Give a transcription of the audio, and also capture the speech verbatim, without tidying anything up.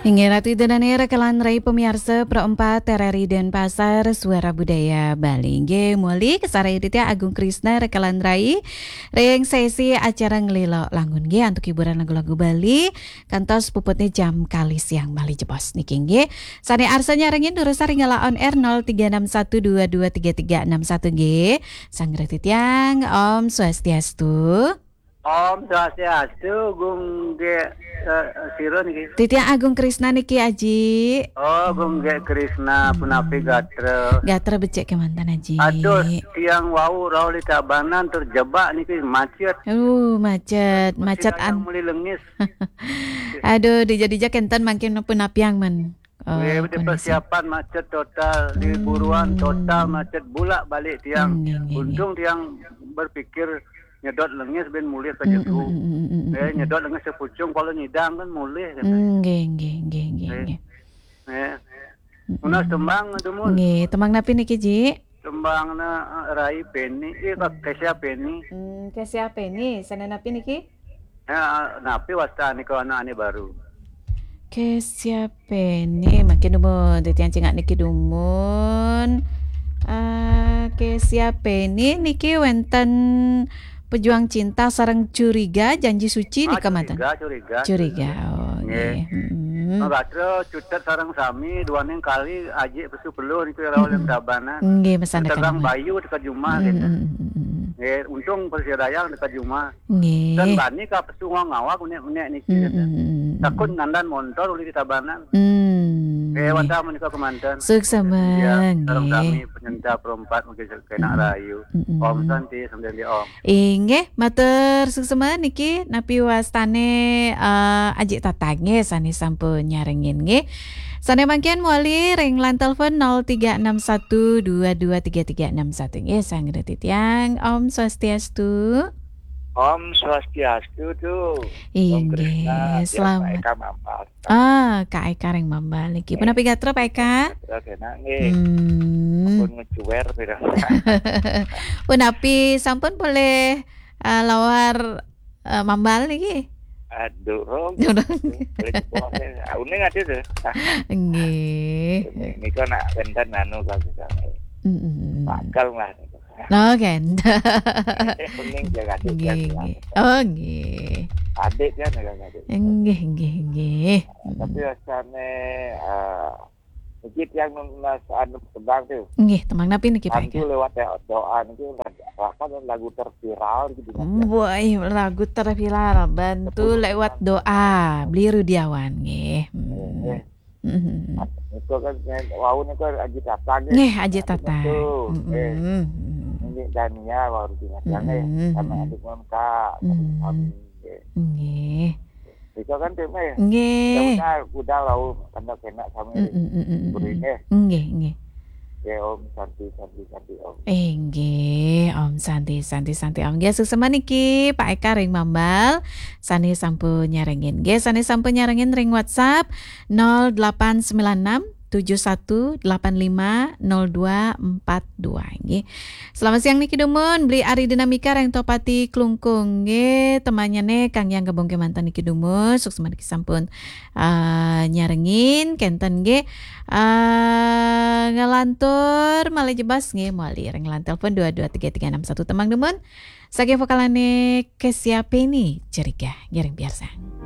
Hingga Ratu Danane rekalan rai pemirsa perempat Terari dan Pasar Suara Budaya Bali. Nge muli kesara editnya Agung Krisna rekalan rai reng sesi acara ngelilo langun nge untuk hiburan lagu-lagu Bali kantos puputnya jam kali siang Bali jebos niki nge. Sane arsanya rengin durusa ringala on air nol tiga enam satu dua dua tiga tiga enam satu nge. Sang retitiang Om Swastiastu. Om Swastiastu gung ge uh, siro niki. Titiang Agung Krisna niki Aji. Oh gung ge Krisna punapi gatre. Gatre becek ke mantan Aji. Aduh tiang wau raul di Tabanan terjebak niki macet. Uh macet, macet an. Mulai lengis. Aduh dijak-dijak enten makin penapiang man. Oh, Wih, persiapan macet total, liburuan hmm. total macet bulak balik tiang. Hmm, Untung tiang berpikir nyedot lengis ben mulih ke jeru. Mm, mm, eh nyedot lengis sepucung kalau nyidang kan mulih kan. Nggih nggih nggih nggih. Eh. Una tembang tumun. Nggih, tembang napi niki Ji? Tembangna Rai Peni, eh Kesia Peni. Hmm, Kesia Peni, sana napi niki? Eh napi wastani ko anak baru. Kesia Peni, makin dumun titian cingak niki dumun. Uh, Kesia Peni niki wenten Pejuang Cinta sareng Curiga Janji Suci ah, di Kamatan. Curiga, curiga. Curiga. Oh, nggih. Heeh. Ngatro cutet sareng sami dua neng kali aji pesu perlu niku raul yang Tabanan. Nggih, mesan Terbang Bayu dekat Juma gitu. Nggih, untung Persirayang dekat Juma. Nggih. Dan bani ka pesu ngawak unek-unek niki. Takut nandan motor uli di Tabanan. Hmm. Eh wanda menika kemanten. Suksemen. Ya, sareng kami pencinta perempat mungkin kena rayu. Om Santi sampeyan di Om. Inggih, matur suksemen niki napi wastane uh, Aji Tatange sani sampun nyarengin nggih. Sane mangkian muali ringlan telepon nol tiga enam satu dua dua tiga tiga enam satu nggih sang retitiang Om Swastiastu. Om Swastiastu tuh. Inggih, selamat. Ah, Kak Eka ring mambal niki. Pun api gatra Pak Eka? Enak nggih. Hmm. Pun ngecuwer pira. Pun api sampun boleh uh, lawar uh, mambal niki. Aduh, rong. Une ngade tuh. Nggih. Niko nak benten anu kabeh. Heeh. Bakal lah. No kan. Kuning jaga adik. Oh nggih. Adik kan jaga adik. Nggih nggih nggih. Tapi asane eh sedikit yang mas anu tembang tuh. Nggih, tembang napi niki Pak? Bantu lewat doa niki kan lagu terviral gitu. Boy, lagu terviral bantu lewat doa. Beli Rudiawan nggih. Heeh. Itu kan wau niku Aji Tatang. Nggih, Aji Tatang. Heeh. Ini Dania baru diingatkan sama adik Monka. Nggih. Itu kan tema ya. Nggih. Udah udah lau kena kena sama burine. Nggih, nggih. Ya Om Santi Santi Santi Om. Eh nggih, Om Santi Santi Santi Om. Nggih sukseman niki Pak Eka ring mambal. Sani sampun nyarengin. Nggih, sani sampun nyarengin ring WhatsApp nol delapan sembilan enam tujuh satu delapan lima nol dua empat dua nggih. Selamat siang niki dumun, beli Ari Dinamika reng topati klungkung nggih, temannya ne Kang yang gebong ke mantan niki dumun, sukses niki sampun uh, nyarengin kenten nggih. Uh, ngelantur malah jebas nggih moali reng lan telepon dua dua tiga tiga enam satu temang dumun. Saking vokalane Kesia Peni Curiga, ngiring biasa.